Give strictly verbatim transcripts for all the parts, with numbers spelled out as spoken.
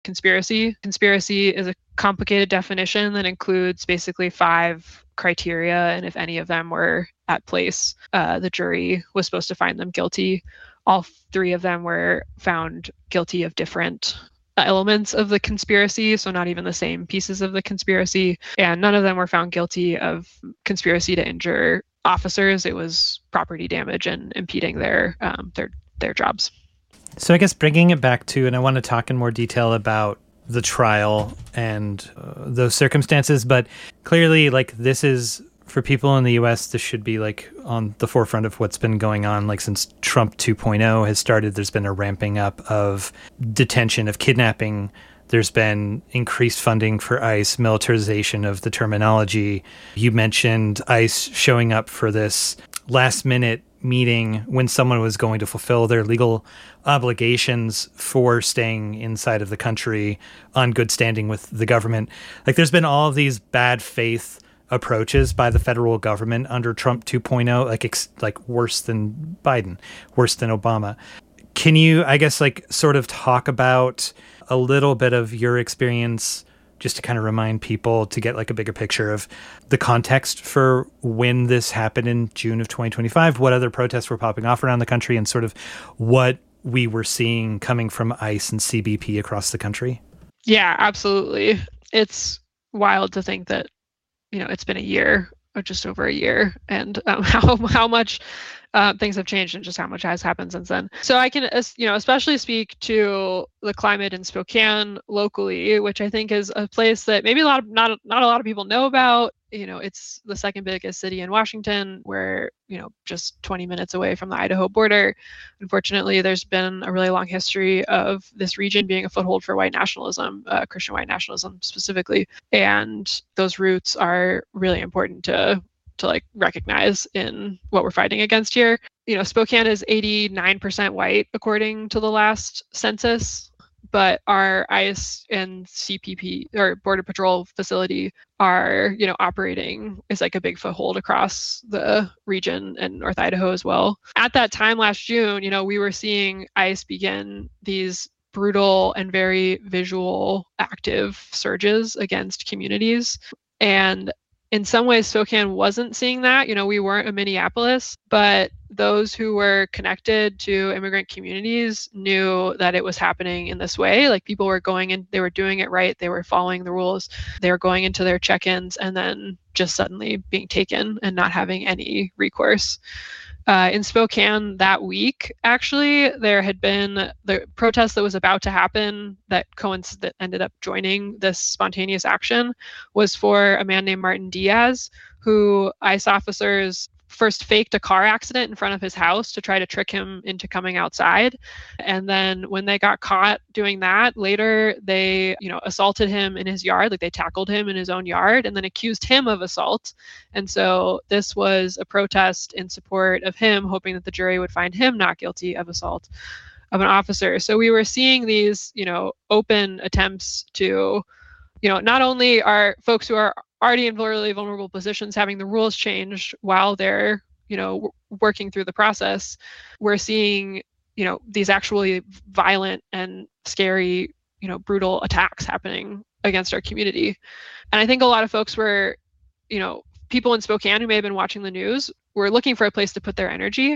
conspiracy. Conspiracy is a complicated definition that includes basically five criteria, and if any of them were at place, uh, the jury was supposed to find them guilty. All three of them were found guilty of different elements of the conspiracy, so not even the same pieces of the conspiracy, and none of them were found guilty of conspiracy to injure officers. It was property damage and impeding their um, their their jobs. So I guess bringing it back to, and I want to talk in more detail about the trial and uh, those circumstances, but clearly, like, this is, for people in the U S, this should be like on the forefront of what's been going on. Like, since Trump two point oh has started, there's been a ramping up of detention, of kidnapping. There's been increased funding for ICE, militarization of the terminology. You mentioned ICE showing up for this last minute meeting when someone was going to fulfill their legal obligations for staying inside of the country on good standing with the government. Like, there's been all of these bad faith approaches by the federal government under Trump two point oh, like ex- like worse than Biden, worse than Obama. Can you, I guess, like sort of talk about a little bit of your experience, just to kind of remind people to get like a bigger picture of the context for when this happened in June of twenty twenty-five, what other protests were popping off around the country, and sort of what we were seeing coming from ICE and C B P across the country? Yeah, absolutely. It's wild to think that, you know, it's been a year or just over a year, and um, how how much uh, things have changed and just how much has happened since then. So I can, you know, especially speak to the climate in Spokane locally, which I think is a place that maybe a lot of not not a lot of people know about. You know, it's the second biggest city in Washington. We're, you know, just twenty minutes away from the Idaho border. Unfortunately, there's been a really long history of this region being a foothold for white nationalism, uh, Christian white nationalism specifically. And those roots are really important to to like recognize in what we're fighting against here. You know, Spokane is eighty-nine percent white according to the last census, but our ICE and C P P or Border Patrol facility are, you know, operating as like a big foothold across the region and North Idaho as well. At that time last June, you know, we were seeing ICE begin these brutal and very visual active surges against communities. And in some ways, Spokane wasn't seeing that. You know, we weren't a Minneapolis, but those who were connected to immigrant communities knew that it was happening in this way. Like, people were going in, they were doing it right, they were following the rules, they were going into their check-ins and then just suddenly being taken and not having any recourse. Uh, in Spokane that week, actually, there had been the protest that was about to happen that coinc- that ended up joining this spontaneous action was for a man named Martin Diaz, who ICE officers first faked a car accident in front of his house to try to trick him into coming outside. And then when they got caught doing that, later they, you know, assaulted him in his yard, like they tackled him in his own yard and then accused him of assault. And so this was a protest in support of him, hoping that the jury would find him not guilty of assault of an officer. So we were seeing these, you know, open attempts to, you know, not only are folks who are already in really vulnerable positions having the rules changed while they're, you know, w- working through the process, we're seeing, you know, these actually violent and scary, you know, brutal attacks happening against our community. And I think a lot of folks were, you know, people in Spokane who may have been watching the news were looking for a place to put their energy.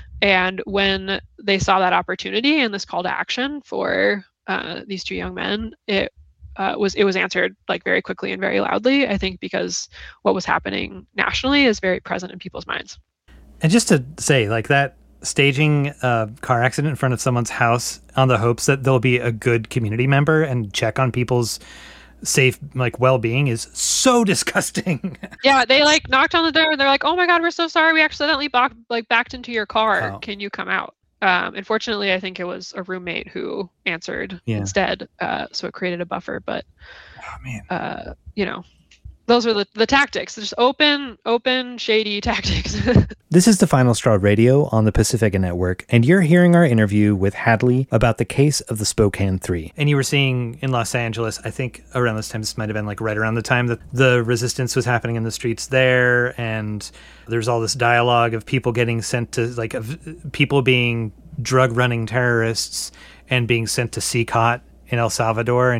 And when they saw that opportunity and this call to action for uh, these two young men, it Uh, was it was answered like very quickly and very loudly, I think, because what was happening nationally is very present in people's minds. And just to say, like, that staging a car accident in front of someone's house on the hopes that they'll be a good community member and check on people's safe, like, well-being is so disgusting. Yeah, they like knocked on the door and they're like, "Oh my God, we're so sorry. We accidentally back, like backed into your car. Oh. Can you come out?" Um, unfortunately, I think it was a roommate who answered yeah. instead, uh, so it created a buffer. But, oh, man. Uh, you know, those are the, the tactics. Just open, open, shady tactics. This is the Final Straw Radio on the Pacifica Network, and you're hearing our interview with Hadley about the case of the Spokane Three. And you were seeing in Los Angeles, I think around this time, this might have been like right around the time that the resistance was happening in the streets there, and there's all this dialogue of people getting sent to, like, of people being drug-running terrorists and being sent to C COT in El Salvador